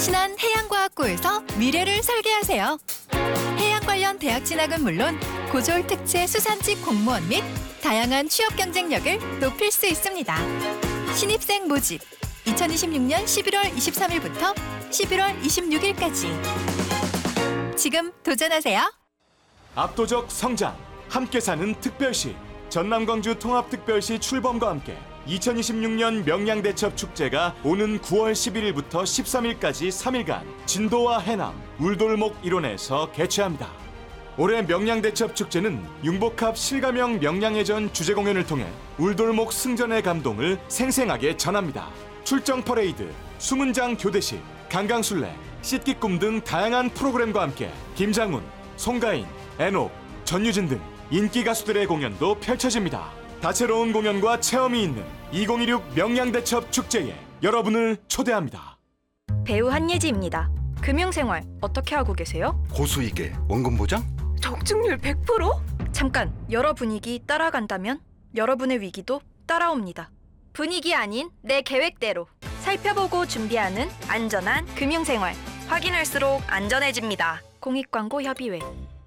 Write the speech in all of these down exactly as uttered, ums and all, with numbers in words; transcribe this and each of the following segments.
신한 해양과학고에서 미래를 설계하세요. 해양 관련 대학 진학은 물론 고졸 특채 수산직 공무원 및 다양한 취업 경쟁력을 높일 수 있습니다. 신입생 모집 이천이십육년 십일월 이십삼일부터 십일월 이십육일까지 지금 도전하세요. 압도적 성장, 함께 사는 특별시 전남광주 통합특별시 출범과 함께 이천이십육년 명량대첩 축제가 오는 구월 십일일부터 십삼일까지 삼일간 진도와 해남, 울돌목 일원에서 개최합니다. 올해 명량대첩 축제는 융복합 실가명 명량해전 주제 공연을 통해 울돌목 승전의 감동을 생생하게 전합니다. 출정 퍼레이드, 수문장 교대식, 강강술래, 씻기꿈 등 다양한 프로그램과 함께 김장훈, 송가인, 애녹, 전유진 등 인기 가수들의 공연도 펼쳐집니다. 다채로운 공연과 체험이 있는 이천이십육 명량대첩 축제에 여러분을 초대합니다. 배우 한예지입니다. 금융생활 어떻게 하고 계세요? 고수익에 원금 보장? 적중률 백 퍼센트? 잠깐, 여러 분위기 따라간다면 여러분의 위기도 따라옵니다. 분위기 아닌 내 계획대로 살펴보고 준비하는 안전한 금융생활. 확인할수록 안전해집니다. 공익광고협의회.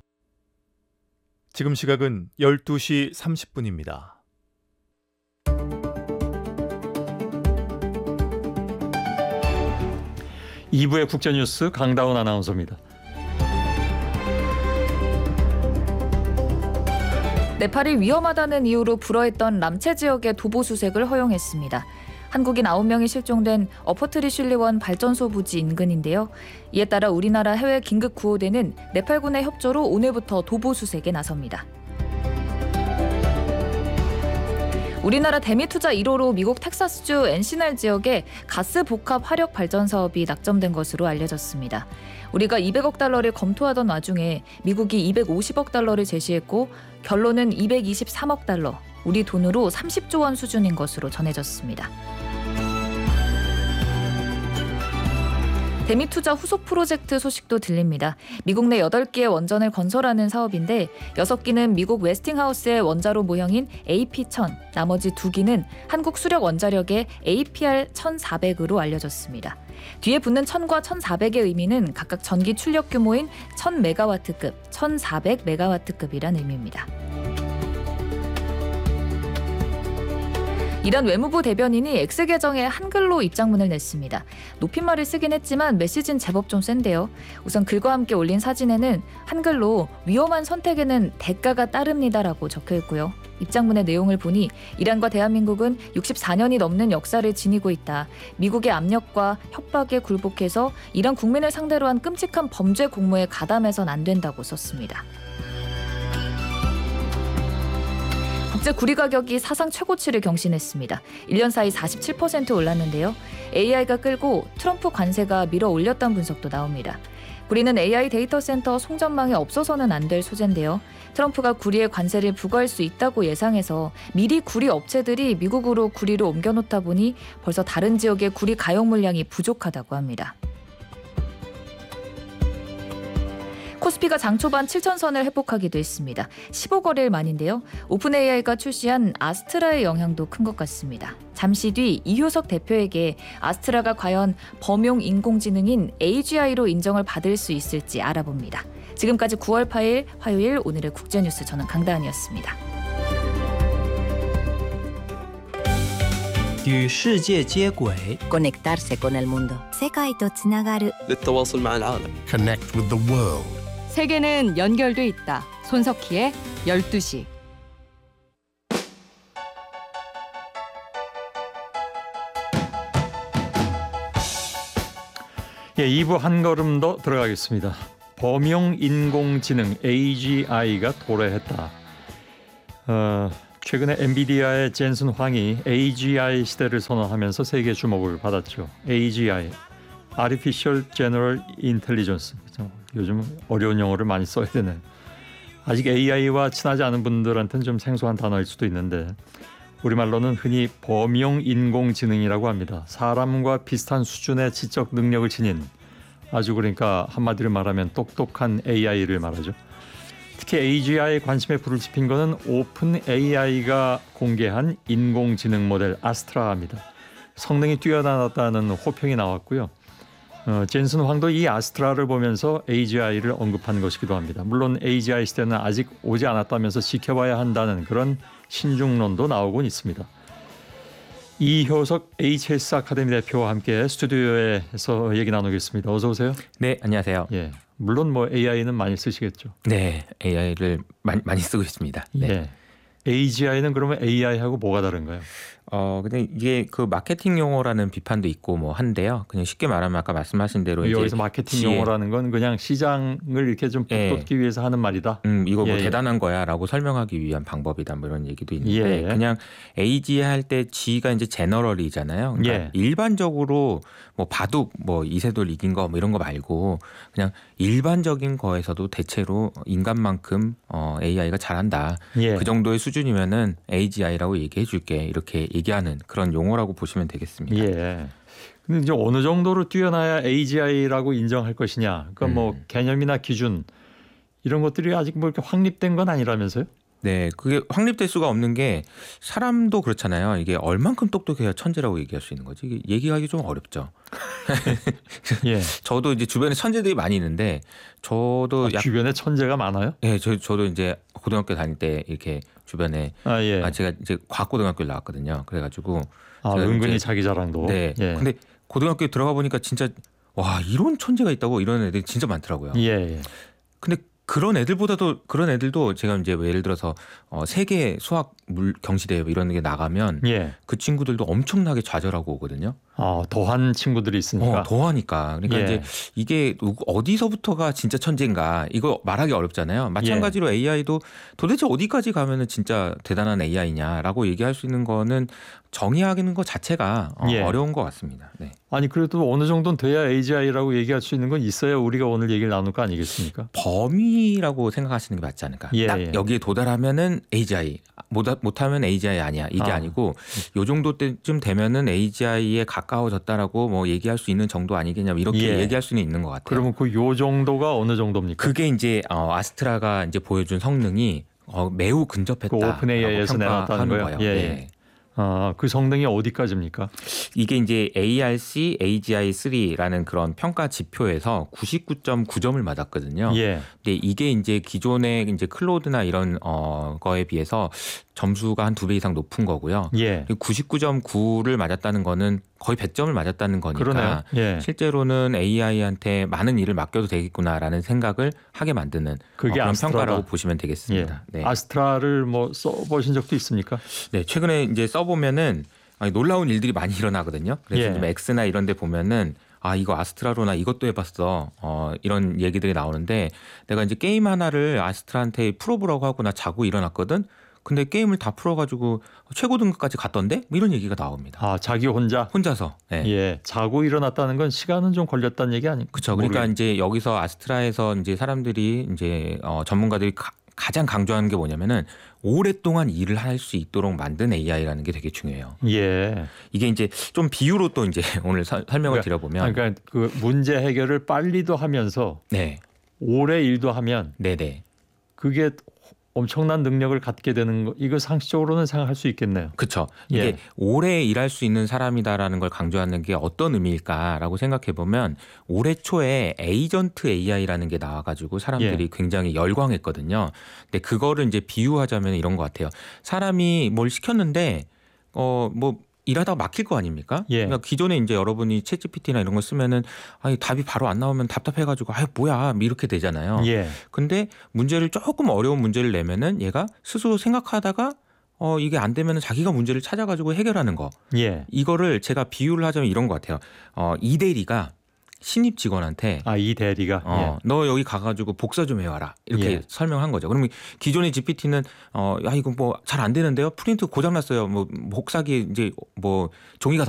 지금 시각은 열두시 삼십분입니다. 이 부의 국제뉴스 강다운 아나운서입니다. 네팔이 위험하다는 이유로 불어했던 람체 지역의 도보 수색을 허용했습니다. 한국인 아홉 명이 실종된 어퍼트리슐리원 발전소 부지 인근인데요. 이에 따라 우리나라 해외 긴급 구호대는 네팔군의 협조로 오늘부터 도보 수색에 나섭니다. 우리나라 대미투자 일 호로 미국 텍사스주 엔시날 지역에 가스 복합 화력 발전 사업이 낙점된 것으로 알려졌습니다. 우리가 이백억 달러를 검토하던 와중에 미국이 이백오십억 달러를 제시했고 결론은 이백이십삼억 달러, 우리 돈으로 삼십조 원 수준인 것으로 전해졌습니다. 대미투자 후속 프로젝트 소식도 들립니다. 미국 내 여덟 개의 원전을 건설하는 사업인데 여섯 기는 미국 웨스팅하우스의 원자로 모형인 에이피 천, 나머지 두 기는 한국 수력 원자력의 에이피알 천사백으로 알려졌습니다. 뒤에 붙는 천과 천사백의 의미는 각각 전기 출력 규모인 천 메가와트급, 천사백 메가와트급이란 의미입니다. 이란 외무부 대변인이 X 계정에 한글로 입장문을 냈습니다. 높임말을 쓰긴 했지만 메시지는 제법 좀 센데요. 우선 글과 함께 올린 사진에는 한글로 위험한 선택에는 대가가 따릅니다라고 적혀있고요. 입장문의 내용을 보니 이란과 대한민국은 육십사년이 넘는 역사를 지니고 있다. 미국의 압력과 협박에 굴복해서 이란 국민을 상대로 한 끔찍한 범죄 공모에 가담해선 안 된다고 썼습니다. 국제 구리 가격이 사상 최고치를 경신했습니다. 일 년 사이 사십칠 퍼센트 올랐는데요. 에이아이가 끌고 트럼프 관세가 밀어 올렸다는 분석도 나옵니다. 구리는 에이아이 데이터 센터 송전망에 없어서는 안 될 소재인데요. 트럼프가 구리에 관세를 부과할 수 있다고 예상해서 미리 구리 업체들이 미국으로 구리를 옮겨놓다 보니 벌써 다른 지역의 구리 가용 물량이 부족하다고 합니다. 코스피가 장 초반 칠천선을 회복하기도 했습니다. 십오 거래일 만인데요. 오픈에이아이가 출시한 아스트라의 영향도 큰 것 같습니다. 잠시 뒤 이효석 대표에게 아스트라가 과연 범용 인공지능인 에이지아이로 인정을 받을 수 있을지 알아봅니다. 지금까지 구월 팔일 화요일 오늘의 국제뉴스, 저는 강다은이었습니다. 与世界接轨 conectarse con el mundo. 世界とつながる للتواصل مع العالم. Connect with the world. 세계는 연결돼 있다. 손석희의 열두시. 예, 이 부 한 걸음 더 들어가겠습니다. 범용 인공지능 에이지아이가 도래했다. 어, 최근에 엔비디아의 젠슨 황이 에이지아이 시대를 선언하면서 세계 주목을 받았죠. 에이지아이, Artificial General Intelligence. 요즘 어려운 용어를 많이 써야 되네요. 아직 에이아이와 친하지 않은 분들한테는 좀 생소한 단어일 수도 있는데 우리말로는 흔히 범용 인공지능이라고 합니다. 사람과 비슷한 수준의 지적 능력을 지닌, 아주 그러니까 한마디로 말하면 똑똑한 에이아이를 말하죠. 특히 에이지아이에 관심에 불을 지핀 것은 오픈 에이아이가 공개한 인공지능 모델 아스트라입니다. 성능이 뛰어나다는 호평이 나왔고요. 어, 젠슨 황도 이 아스트라를 보면서 에이지아이를 언급한 것이기도 합니다. 물론 에이지아이 시대는 아직 오지 않았다면서 지켜봐야 한다는 그런 신중론도 나오곤 있습니다. 이효석 에이치에스 아카데미 대표와 함께 스튜디오에서 얘기 나누겠습니다. 어서 오세요. 네, 안녕하세요. 예, 물론 뭐 에이아이는 많이 쓰시겠죠. 네, 에이아이를 많이, 많이 쓰고 있습니다. 네. 예. 에이지아이는 그러면 에이아이하고 뭐가 다른가요? 어, 근데 이게 그 마케팅 용어라는 비판도 있고 뭐 한데요. 그냥 쉽게 말하면 아까 말씀하신 대로 이제 여기서 마케팅 지혜, 용어라는 건 그냥 시장을 이렇게 좀 예. 북돋기 위해서 하는 말이다. 음, 이거 뭐 예, 예. 대단한 거야라고 설명하기 위한 방법이다 뭐 이런 얘기도 있는데 예. 그냥 에이지아이 할 때 G가 이제 제너럴이잖아요. 그러니까 예. 일반적으로 뭐 바둑 뭐 이세돌 이긴 거 뭐 이런 거 말고 그냥 일반적인 거에서도 대체로 인간만큼 어, 에이아이가 잘한다. 예. 그 정도의 수준이면은 에이지아이라고 얘기해 줄게. 이렇게 얘기하는 그런 용어라고 보시면 되겠습니다. 예. 근데 이제 어느 정도로 뛰어나야 에이지아이라고 인정할 것이냐. 그러니까 뭐 음. 개념이나 기준 이런 것들이 아직 뭐 이렇게 확립된 건 아니라면서요? 네, 그게 확립될 수가 없는 게 사람도 그렇잖아요. 이게 얼만큼 똑똑해야 천재라고 얘기할 수 있는 거지. 이게 얘기하기 좀 어렵죠. 예. 저도 이제 주변에 천재들이 많이 있는데 저도 아, 약, 주변에 천재가 많아요? 예, 저 저도 이제 고등학교 다닐 때 이렇게 주변에 아 예. 아 제가 이제 과학고등학교를 나왔거든요. 그래가지고 아, 제가 은근히 이제- 자기 자랑도. 네. 예. 근데 고등학교에 들어가 보니까 진짜 와 이런 천재가 있다고 이런 애들이 진짜 많더라고요. 예. 예. 근데 그런 애들보다도 그런 애들도 제가 이제 뭐 예를 들어서 어, 세계 수학 물 경시대회 뭐 이런 게 나가면 예. 그 친구들도 엄청나게 좌절하고 오거든요. 아, 더한 친구들이 있으니까. 어, 더하니까. 그러니까 예. 이제 이게 누구- 어디서부터가 진짜 천재인가 이거 말하기 어렵잖아요. 마찬가지로 에이아이도 도대체 어디까지 가면은 진짜 대단한 에이아이냐라고 얘기할 수 있는 거는 정의하는 것 자체가 어, 예. 어려운 것 같습니다. 네. 아니 그래도 어느 정도는 돼야 에이지아이라고 얘기할 수 있는 건 있어야 우리가 오늘 얘기를 나눌 거 아니겠습니까? 범위라고 생각하시는 게 맞지 않을까? 예, 딱 예. 여기에 도달하면은 에이지아이, 못, 못하면 에이지아이 아니야. 이게 아. 아. 니고 요 정도 때쯤 되면은 에이지아이에 가까워졌다라고 뭐 얘기할 수 있는 정도 아니겠냐 이렇게 예. 얘기할 수는 있는 것 같아요. 그러면 그 요 정도가 어느 정도입니까? 그게 이제 어, 아스트라가 이제 보여준 성능이 어, 매우 근접했다. 그 오픈 에이아이에서 내놨다는 거예요? 거예요. 예, 예. 네. 아, 그 성능이 어디까지입니까? 이게 이제 에이알씨 에이지아이 쓰리라는 그런 평가 지표에서 구십구 점 구 점을 맞았거든요. 예. 근데 이게 이제 기존의 이제 클로드나 이런 어 거에 비해서 점수가 한 두 배 이상 높은 거고요. 예. 구십구 점 구를 맞았다는 거는 거의 백 점을 맞았다는 거니까 그러네요. 예. 실제로는 에이아이한테 많은 일을 맡겨도 되겠구나라는 생각을 하게 만드는 그게 어, 그런 아스트라다. 평가라고 보시면 예. 되겠습니다. 네. 아스트라를 뭐 써보신 적도 있습니까? 네, 최근에 이제 써보면은 아니, 놀라운 일들이 많이 일어나거든요. 그래서 예. 좀 X나 이런 데 보면은 아, 이거 아스트라로나 이것도 해봤어. 어, 이런 얘기들이 나오는데 내가 이제 게임 하나를 아스트라한테 풀어보라고 하고 나 자고 일어났거든. 근데 게임을 다 풀어가지고 최고 등급까지 갔던데? 뭐 이런 얘기가 나옵니다. 아, 자기 혼자? 혼자서. 네. 예. 자고 일어났다는 건 시간은 좀 걸렸다는 얘기 아닙니까? 그렇죠. 그러니까 이제 여기서 아스트라에서 이제 사람들이 이제 어, 전문가들이 가, 가장 강조하는 게 뭐냐면은 오랫동안 일을 할 수 있도록 만든 에이아이라는 게 되게 중요해요. 예. 이게 이제 좀 비유로 또 이제 오늘 서, 설명을 그러니까, 드려보면, 그러니까 그 문제 해결을 빨리도 하면서 네, 오래 일도 하면 네, 네, 그게 엄청난 능력을 갖게 되는 거 이거 상식적으로는 생각할 수 있겠네요. 그렇죠. 이게 예. 오래 일할 수 있는 사람이다라는 걸 강조하는 게 어떤 의미일까라고 생각해 보면 올해 초에 에이전트 에이아이라는 게 나와가지고 사람들이 예. 굉장히 열광했거든요. 근데 그거를 이제 비유하자면 이런 것 같아요. 사람이 뭘 시켰는데 어 뭐 일하다가 막힐 거 아닙니까? 예. 그러니까 기존에 이제 여러분이 챗지피티나 이런 걸 쓰면은 아니 답이 바로 안 나오면 답답해가지고 아 뭐야 이렇게 되잖아요. 예. 근데 문제를 조금 어려운 문제를 내면은 얘가 스스로 생각하다가 어 이게 안 되면은 자기가 문제를 찾아가지고 해결하는 거. 예. 이거를 제가 비유를 하자면 이런 것 같아요. 어 이 대리가 신입 직원한테 아, 이 대리가. 어, 예. 너 여기 가가지고 복사 좀 해와라 이렇게 예. 설명한 거죠. 그러면 기존의 지피티는 어, 야 이거 뭐 잘 안 되는데요. 프린트 고장 났어요. 뭐 복사기 이제 뭐 종이가